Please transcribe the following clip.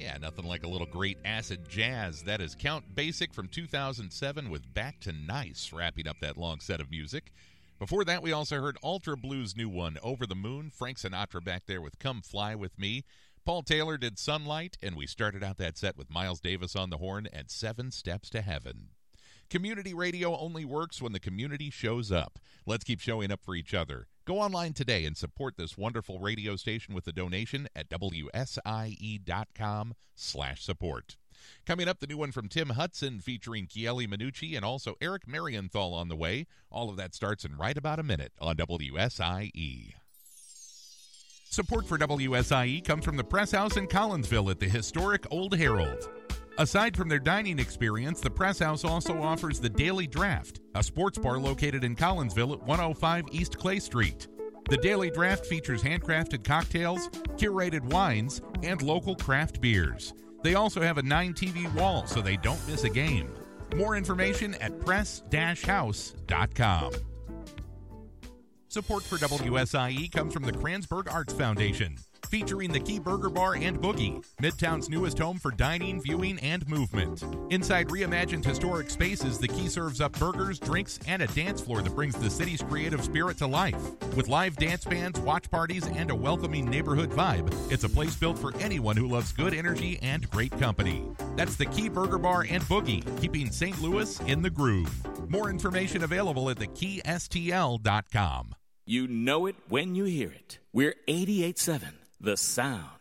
Yeah, nothing like a little great acid jazz. That is Count Basic from 2007 with Back to Nice, wrapping up that long set of music. Before that, we also heard Ultra Blues' new one, Over the Moon. Frank Sinatra back there with Come Fly With Me. Paul Taylor did Sunlight, and we started out that set with Miles Davis on the horn and 7 Steps to Heaven. Community radio only works when the community shows up. Let's keep showing up for each other. Go online today and support this wonderful radio station with a donation at WSIE.com/support. Coming up, the new one from Tim Hudson featuring Chieli Minucci and also Eric Marienthal on the way. All of that starts in right about a minute on WSIE. Support for WSIE comes from the Press House in Collinsville at the historic Old Herald. Aside from their dining experience, the Press House also offers the Daily Draft, a sports bar located in Collinsville at 105 East Clay Street. The Daily Draft features handcrafted cocktails, curated wines, and local craft beers. They also have a 9-TV wall so they don't miss a game. More information at press-house.com. Support for WSIE comes from the Kranzberg Arts Foundation, featuring the Key Burger Bar and Boogie, Midtown's newest home for dining, viewing, and movement. Inside reimagined historic spaces, the Key serves up burgers, drinks, and a dance floor that brings the city's creative spirit to life. With live dance bands, watch parties, and a welcoming neighborhood vibe, it's a place built for anyone who loves good energy and great company. That's the Key Burger Bar and Boogie, keeping St. Louis in the groove. More information available at thekeystl.com. You know it when you hear it. We're 88.7, The Sound.